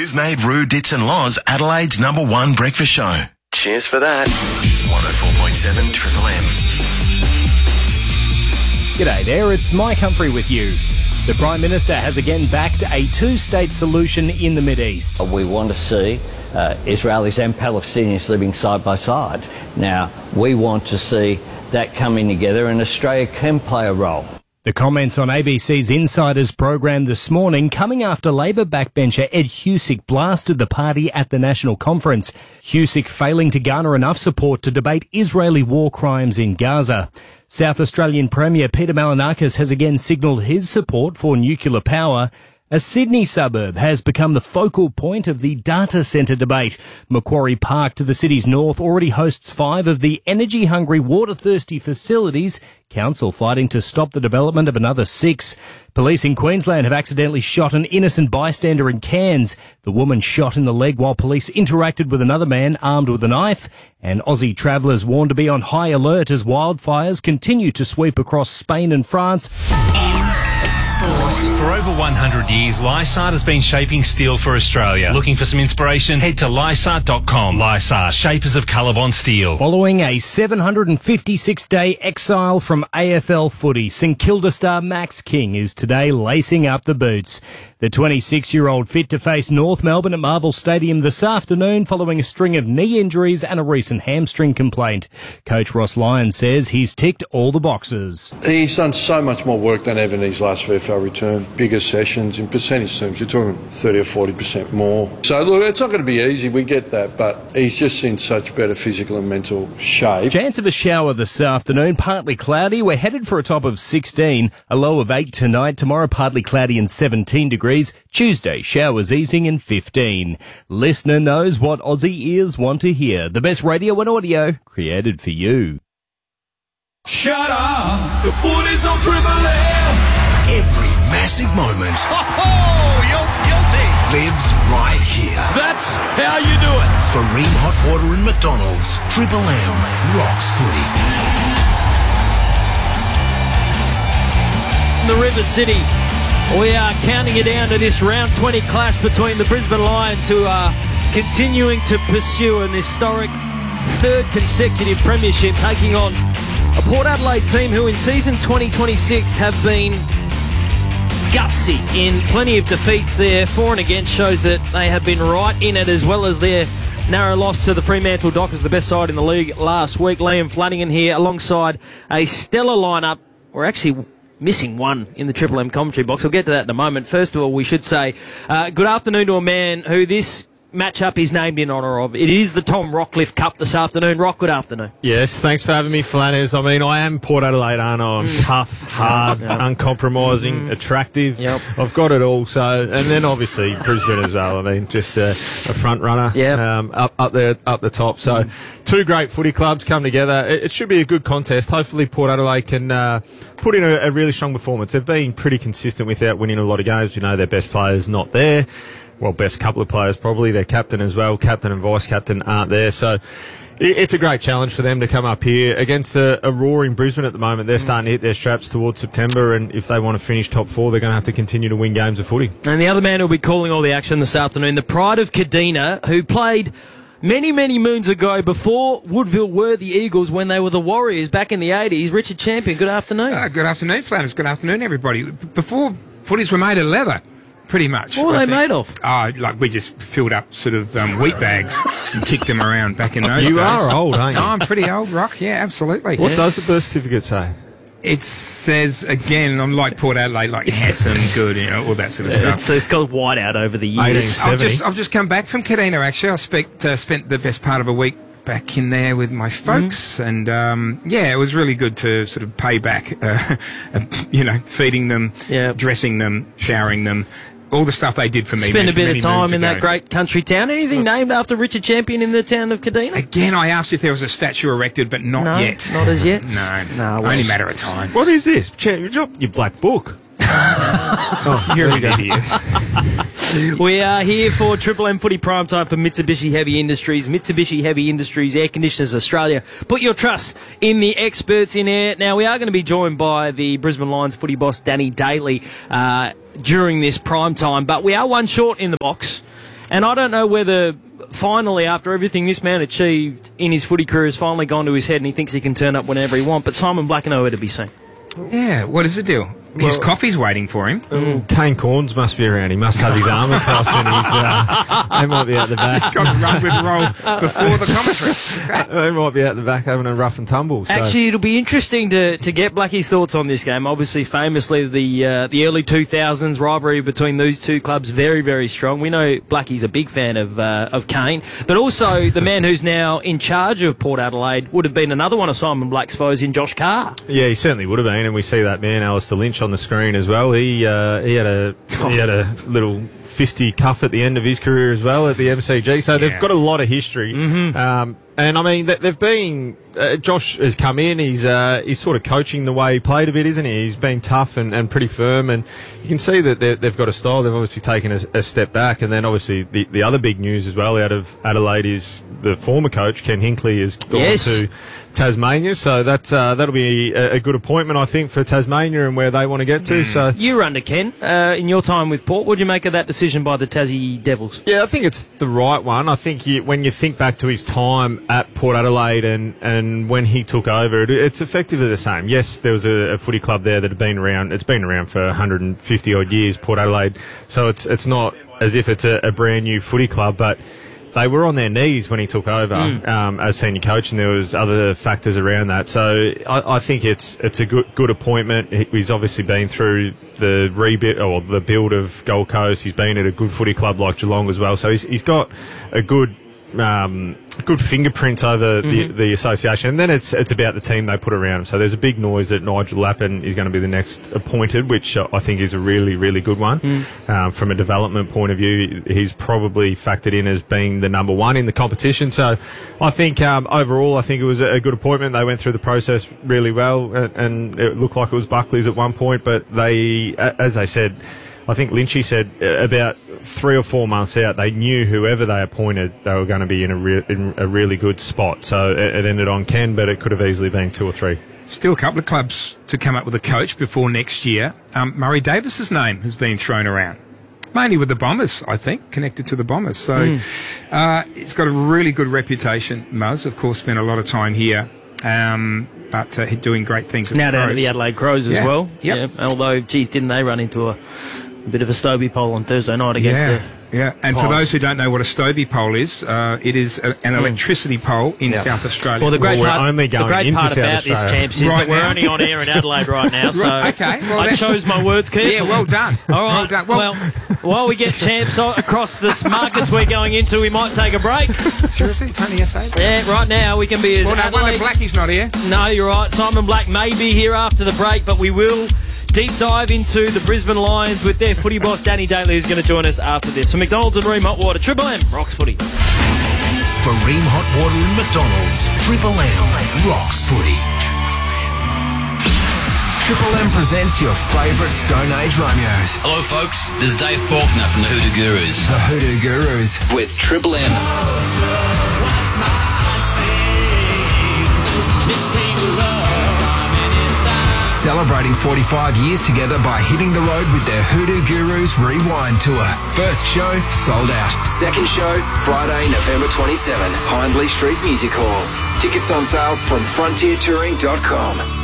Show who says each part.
Speaker 1: We've made Roo, Dits and Loz Adelaide's #1 breakfast show. Cheers for that. 104.7 Triple M.
Speaker 2: G'day there, it's Mike Humphrey with you. The Prime Minister has again backed a two-state solution in the Mideast.
Speaker 3: We want to see Israelis and Palestinians living side by side. Now, we want to see that coming together, and Australia can play a role.
Speaker 2: The comments on ABC's Insiders program this morning coming after Labor backbencher Ed Husic blasted the party at the National Conference. Husic failing to garner enough support to debate Israeli war crimes in Gaza. South Australian Premier Peter Malinauskas has again signalled his support for nuclear power. A Sydney suburb has become the focal point of the data centre debate. Macquarie Park to the city's north already hosts 5 of the energy-hungry, water-thirsty facilities, council fighting to stop the development of another 6. Police in Queensland have accidentally shot an innocent bystander in Cairns. The woman shot in the leg while police interacted with another man armed with a knife. And Aussie travellers warned to be on high alert as wildfires continue to sweep across Spain and France.
Speaker 4: For over 100 years, Lysart has been shaping steel for Australia. Looking for some inspiration? Head to lysart.com. Lysart, shapers of Colorbond steel.
Speaker 2: Following a 756-day exile from AFL footy, St Kilda star Max King is today lacing up the boots. The 26-year-old fit to face North Melbourne at Marvel Stadium this afternoon following a string of knee injuries and a recent hamstring complaint. Coach Ross Lyons says he's ticked all the boxes.
Speaker 5: He's done so much more work than ever in his last VFL return. Bigger sessions, in percentage terms, you're talking 30 or 40% more. So, look, it's not going to be easy, we get that, but he's just in such better physical and mental shape.
Speaker 2: Chance of a shower this afternoon, partly cloudy. We're headed for a top of 16, a low of 8 tonight. Tomorrow, partly cloudy and 17 degrees. Tuesday, showers easing and 15. Listener knows what Aussie ears want to hear. The best radio and audio created for you.
Speaker 6: Shut up! The footy's on Triple M!
Speaker 1: Every massive moment
Speaker 6: You're guilty!
Speaker 1: lives right here.
Speaker 6: That's how you do it!
Speaker 1: For Ream Hot Water and McDonald's, Triple M rocks footy.
Speaker 7: The River City. We are counting it down to this round 20 clash between the Brisbane Lions, who are continuing to pursue an historic 3rd consecutive premiership, taking on a Port Adelaide team who in season 2026 have been gutsy in plenty of defeats there. For and against shows that they have been right in it, as well as their narrow loss to the Fremantle Dockers, the best side in the league last week. Liam Flanagan here alongside a stellar lineup. We're actually missing one in the Triple M commentary box. We'll get to that in a moment. First of all, we should say good afternoon to a man who this matchup is named in honour of. It is the Tom Rockcliffe Cup this afternoon. Rock, good afternoon.
Speaker 8: Yes, thanks for having me, Flanners. I mean, I am Port Adelaide, aren't I? I'm tough, hard, uncompromising, attractive.
Speaker 7: Yep.
Speaker 8: I've got it all. So, and then obviously Brisbane as well. I mean, just a front runner up there, up the top. So, two great footy clubs come together. It should be a good contest. Hopefully Port Adelaide can put in a really strong performance. They've been pretty consistent without winning a lot of games. You know, their best players not there. Well, best couple of players probably. Their captain as well. Captain and vice-captain aren't there. So it's a great challenge for them to come up here against a roaring Brisbane at the moment. They're starting to hit their straps towards September, and if they want to finish top 4, they're going to have to continue to win games of footy.
Speaker 7: And the other man who'll be calling all the action this afternoon, the pride of Kadina, who played many, many moons ago before Woodville were the Eagles when they were the Warriors back in the 80s. Richard Champion, good afternoon.
Speaker 9: Good afternoon, Flanners. Good afternoon, everybody. Before footies were made of leather, pretty much.
Speaker 7: What were they made of?
Speaker 9: Like we just filled up sort of wheat bags and kicked them around back in those days.
Speaker 8: You are old, aren't you?
Speaker 9: Oh, I'm pretty old, Rock. Yeah, absolutely.
Speaker 8: What does the birth certificate say?
Speaker 9: It says, again, I'm like Port Adelaide, like handsome, good, you know, all that sort of stuff.
Speaker 7: It's got white out over the years.
Speaker 9: I've just come back from Kadina, actually. I spent the best part of a week back in there with my folks, and it was really good to sort of pay back, feeding them, dressing them, showering them, all the stuff they did for me.
Speaker 7: Spend a bit of time in that great country town. Anything named after Richard Champion in the town of Kadina?
Speaker 9: Again, I asked if there was a statue erected, but not yet.
Speaker 7: Not as yet?
Speaker 9: No, only matter of time.
Speaker 8: What is this? Your black book.
Speaker 9: You're an idiot.
Speaker 7: We are here for Triple M Footy Primetime for Mitsubishi Heavy Industries. Mitsubishi Heavy Industries Air Conditioners Australia. Put your trust in the experts in air. Now, we are going to be joined by the Brisbane Lions footy boss, Danny Daly, during this prime time, but we are one short in the box. And I don't know whether finally, after everything this man achieved in his footy career has finally gone to his head and he thinks he can turn up whenever he wants, but Simon Black nowhere to be seen.
Speaker 9: Yeah, what is the deal? His coffee's waiting for him.
Speaker 8: Kane Corns must be around. He must have his arm across and they might be out the back.
Speaker 9: He's got to run with roll before the commentary.
Speaker 8: They might be out the back having a rough and tumble. So.
Speaker 7: Actually, it'll be interesting to get Blackie's thoughts on this game. Obviously, famously, the early 2000s rivalry between those two clubs, very, very strong. We know Blackie's a big fan of Kane, but also the man who's now in charge of Port Adelaide would have been another one of Simon Black's foes in Josh Carr.
Speaker 8: Yeah, he certainly would have been, and we see that man, Alistair Lynch, on the screen as well. He had a little fisty cuff at the end of his career as well at the MCG. So they've got a lot of history. Mm-hmm. And I mean, they've been. Josh has come in. He's sort of coaching the way he played a bit, isn't he? He's been tough and pretty firm, and you can see that they've got a style. They've obviously taken a step back, and then obviously the other big news as well out of Adelaide is the former coach Ken Hinkley has gone to Tasmania, so that'll be a good appointment, I think, for Tasmania and where they want to get to. So
Speaker 7: you were under Ken in your time with Port. What do you make of that decision by the Tassie Devils?
Speaker 8: Yeah, I think it's the right one. I think when you think back to his time at Port Adelaide and when he took over, it's effectively the same. Yes, there was a footy club there that had been around. It's been around for 150 odd years, Port Adelaide. So it's not as if it's a brand new footy club, but they were on their knees when he took over as senior coach, and there was other factors around that. So I think it's a good appointment. He's obviously been through the rebuild or the build of Gold Coast. He's been at a good footy club like Geelong as well. So he's got a good fingerprint over the association, and then it's about the team they put around him. So there's a big noise that Nigel Lappin is going to be the next appointed, which I think is a really, really good one. From a development point of view, he's probably factored in as being the number one in the competition. So I think overall, I think it was a good appointment. They went through the process really well, and it looked like it was Buckley's at one point, but they, as they said, I think Lynchy said about 3 or 4 months out, they knew whoever they appointed, they were going to be in a really good spot. So it ended on Ken, but it could have easily been 2 or 3.
Speaker 9: Still a couple of clubs to come up with a coach before next year. Murray Davis's name has been thrown around, mainly with the Bombers, I think, connected to the Bombers. So it's got a really good reputation. Muzz, of course, spent a lot of time here. But doing great things.
Speaker 7: Now down at the Adelaide Crows as well.
Speaker 9: Yep.
Speaker 7: Yeah. Although, geez, didn't they run into a bit of a Stobie pole on Thursday night against the...
Speaker 9: Yeah, and
Speaker 7: Pies.
Speaker 9: for those who don't know what a Stobie pole is, it is an electricity pole in South Australia.
Speaker 7: Well, the great part
Speaker 8: only going
Speaker 7: about
Speaker 8: South
Speaker 7: this, Champs, is that we're only on air in Adelaide right now, so
Speaker 9: okay, well,
Speaker 7: I chose my words carefully.
Speaker 9: Yeah, well done.
Speaker 7: All right,
Speaker 9: well done.
Speaker 7: Well, while we get Champs across the markets we're going into, we might take a break.
Speaker 9: Seriously? It's only SA?
Speaker 7: Yeah, right now we can be as
Speaker 9: Adelaide... Blackie's not here.
Speaker 7: No, you're right. Simon Black may be here after the break, but we will deep dive into the Brisbane Lions with their footy boss, Danny Daly, who's going to join us after this. For McDonald's and Ream Hot Water, Triple M rocks footy.
Speaker 1: For Ream Hot Water and McDonald's, Triple M rocks footy. Triple M presents your favourite Stone Age Romeos.
Speaker 10: Hello, folks. This is Dave Faulkner from the Hoodoo Gurus.
Speaker 1: The Hoodoo Gurus.
Speaker 10: With Triple M's.
Speaker 1: Celebrating 45 years together by hitting the road with their Hoodoo Gurus Rewind Tour. First show, sold out. Second show, Friday, November 27, Hindley Street Music Hall. Tickets on sale from frontiertouring.com.